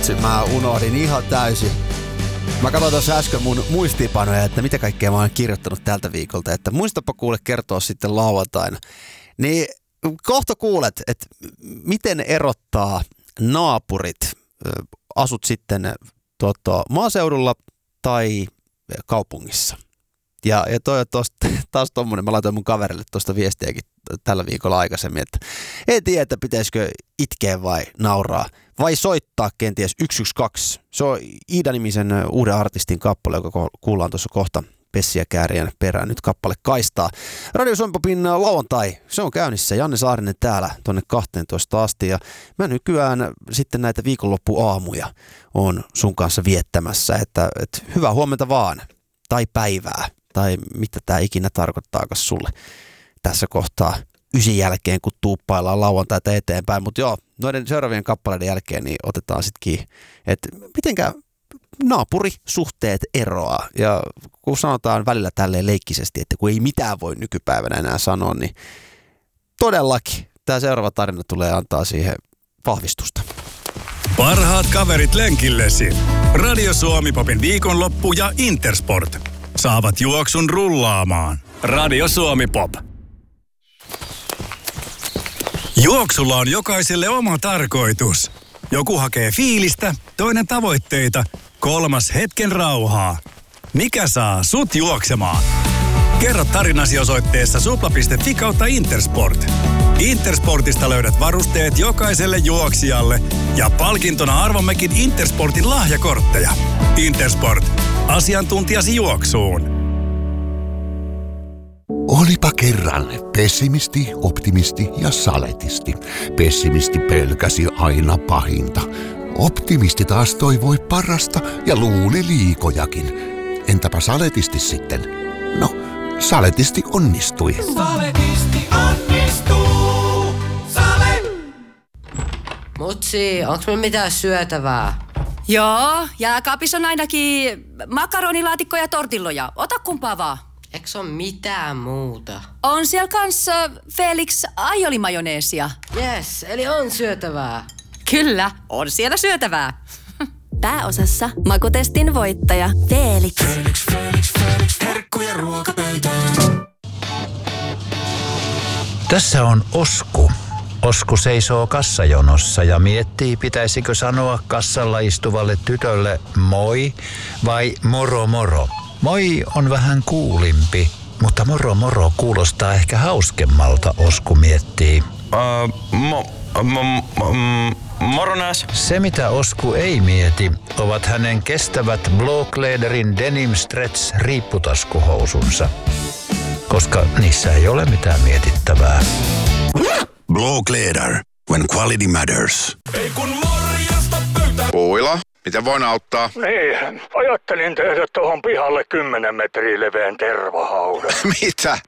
Vitsi, mä unohdin ihan täysin. Mä katsoin tuossa äsken mun muistiinpanoja, että mitä kaikkea mä oon kirjoittanut tältä viikolta. Että muistapa kuule kertoa sitten lauantaina. Niin kohta kuulet, että miten erottaa naapurit. Asut sitten maaseudulla tai kaupungissa. Ja toi on taas tommonen, mä laitoin mun kaverille tuosta viestiäkin tällä viikolla aikaisemmin, että en tiedä, että pitäisikö itkeä vai nauraa, vai soittaa kenties 112. Se on Iida-nimisen uuden artistin kappale, joka kuullaan tuossa kohta Pessi ja Käärien perään. Nyt kappale kaistaa. Radio Suomi Popin lauantai, se on käynnissä. Janne Saarinen täällä tuonne 12 asti. Ja mä nykyään sitten näitä viikonloppuaamuja on sun kanssa viettämässä, että hyvää huomenta vaan. Tai päivää. Tai mitä tää ikinä tarkoittaakaan sulle tässä kohtaa 9 jälkeen, kun tuuppaillaan lauantaita eteenpäin. Mutta joo, noiden seuraavien kappaleiden jälkeen niin otetaan sittenkin, että mitenkä naapurisuhteet eroaa. Ja kun sanotaan välillä tälleen leikkisesti, että kun ei mitään voi nykypäivänä enää sanoa, niin todellakin tämä seuraava tarina tulee antaa siihen vahvistusta. Parhaat kaverit lenkillesi. Radio Suomi Popin viikonloppu ja Intersport saavat juoksun rullaamaan. Radio Suomi Pop. Juoksulla on jokaiselle oma tarkoitus. Joku hakee fiilistä, toinen tavoitteita, kolmas hetken rauhaa. Mikä saa sut juoksemaan? Kerro tarinasi osoitteessa supla.fi/Intersport. Intersportista löydät varusteet jokaiselle juoksijalle ja palkintona arvommekin Intersportin lahjakortteja. Intersport. Asiantuntijasi juoksuun. Olipa kerran pessimisti, optimisti ja saletisti. Pessimisti pelkäsi aina pahinta. Optimisti taas toivoi parasta ja luuli liikojakin. Entäpä saletisti sitten? No, saletisti onnistui. Saletisti onnistuu. Sale! Mutsi, onks meillä mitään syötävää? Joo, jääkaapissa on ainakin makaronilaatikko ja tortilloja. Ota kumpaa vaan. Eiks on mitään muuta? On siellä kanssa Felix aiolimajoneesia. Yes, eli on syötävää. Kyllä, on siellä syötävää. Pääosassa makutestin voittaja Felix. Herkkuja ruokapöytään. Tässä on Osku. Osku seisoo kassajonossa ja miettii, pitäisikö sanoa kassalla istuvalle tytölle moi vai moro moro. Moi on vähän kuulimpi, mutta moro moro kuulostaa ehkä hauskemmalta, Osku miettii. Moronas. Se mitä Osku ei mieti, ovat hänen kestävät Blåkläderin Denim Stretch riipputaskuhousunsa, koska niissä ei ole mitään mietittävää. Blåkläder, when quality matters. Ei kun morjesta pöytään. Puila, miten voin auttaa? Niin, ajattelin tehdä tuohon pihalle 10 metriä leveän tervahaudan. Mitä?